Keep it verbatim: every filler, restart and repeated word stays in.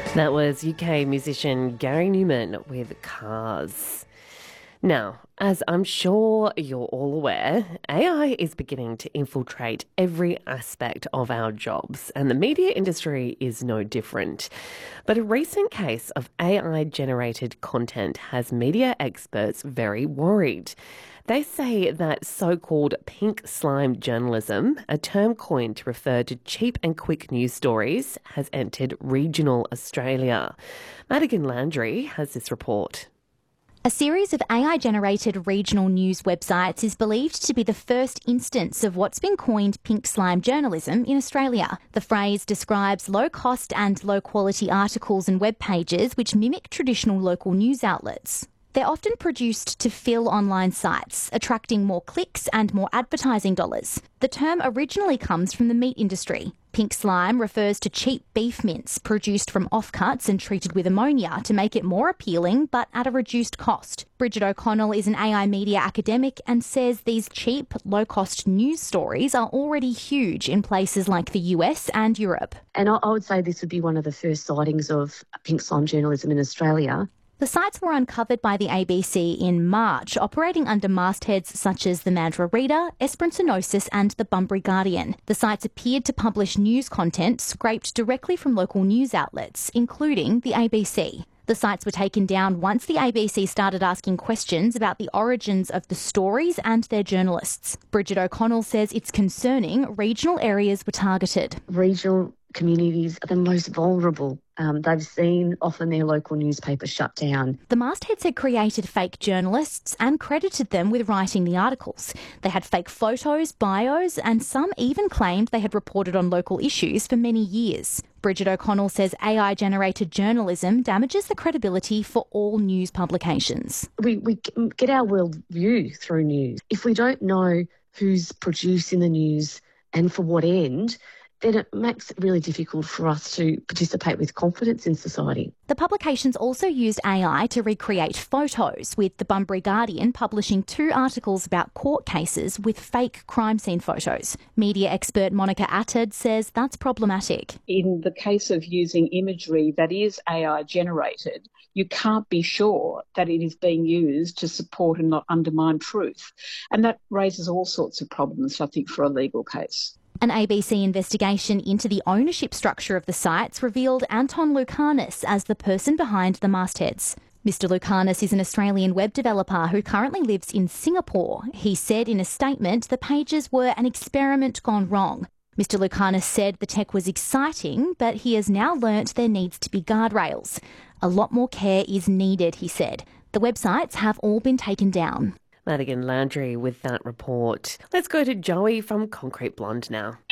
That was U K musician Gary Newman with Cars. Now, as I'm sure you're all aware, A I is beginning to infiltrate every aspect of our jobs, and the media industry is no different. But a recent case of A I-generated content has media experts very worried. They say that so-called pink slime journalism, a term coined to refer to cheap and quick news stories, has entered regional Australia. Madigan Landry has this report. A series of A I-generated regional news websites is believed to be the first instance of what's been coined pink slime journalism in Australia. The phrase describes low-cost and low-quality articles and web pages which mimic traditional local news outlets. They're often produced to fill online sites, attracting more clicks and more advertising dollars. The term originally comes from the meat industry. Pink slime refers to cheap beef mince produced from offcuts and treated with ammonia to make it more appealing but at a reduced cost. Bridget O'Connell is an A I media academic and says these cheap, low-cost news stories are already huge in places like the U S and Europe. And I would say this would be one of the first sightings of pink slime journalism in Australia. The sites were uncovered by the A B C in March, operating under mastheads such as the Mandurah Reader, Esperance Gnosis and the Bunbury Guardian. The sites appeared to publish news content scraped directly from local news outlets, including the A B C. The sites were taken down once the A B C started asking questions about the origins of the stories and their journalists. Bridget O'Connell says it's concerning regional areas were targeted. Regional communities are the most vulnerable. Um, they've seen often their local newspaper shut down. The mastheads had created fake journalists and credited them with writing the articles. They had fake photos, bios, and some even claimed they had reported on local issues for many years. Bridget O'Connell says A I-generated journalism damages the credibility for all news publications. We, we get our world view through news. If we don't know who's producing the news and for what end, then it makes it really difficult for us to participate with confidence in society. The publications also used A I to recreate photos, with the Bunbury Guardian publishing two articles about court cases with fake crime scene photos. Media expert Monica Attard says that's problematic. In the case of using imagery that is A I generated, you can't be sure that it is being used to support and not undermine truth. And that raises all sorts of problems, I think, for a legal case. An A B C investigation into the ownership structure of the sites revealed Anton Lukanis as the person behind the mastheads. Mister Lukanis is an Australian web developer who currently lives in Singapore. He said in a statement the pages were an experiment gone wrong. Mister Lukanis said the tech was exciting, but he has now learnt there needs to be guardrails. A lot more care is needed, he said. The websites have all been taken down. Madigan Landry with that report. Let's go to Joey from Concrete Blonde now.